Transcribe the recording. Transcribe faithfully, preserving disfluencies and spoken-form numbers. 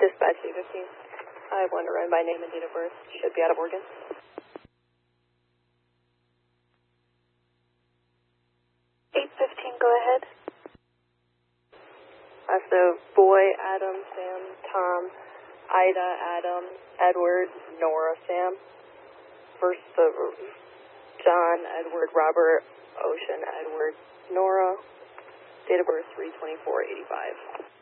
Dispatch eight fifteen. I have one to run by name and date of birth. Should be out of Oregon. eight fifteen, go ahead. Uh, so, Boy, Adam, Sam, Tom, Ida, Adam, Edward, Nora, Sam. First of John, Edward, Robert, Ocean, Edward, Nora. Date of birth three twenty-four eighty-five.